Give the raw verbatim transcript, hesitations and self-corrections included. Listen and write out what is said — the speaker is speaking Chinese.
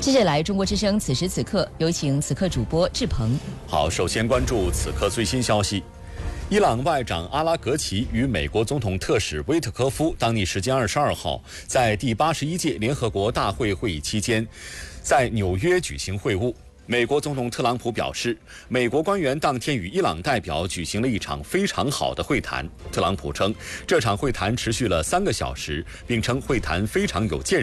接着来中国之声此时此刻，有请此刻主播志鹏。 好，首先关注此刻最新消息。伊朗外长阿拉格齐与美国总统特使威特科夫当地时间二十二号在第八十一届联合国大会会议期间，在纽约举行会晤。美国总统特朗普表示，美国官员当天与伊朗代表举行了一场非常好的会谈。特朗普称，这场会谈持续了三个小时，并称会谈非常有建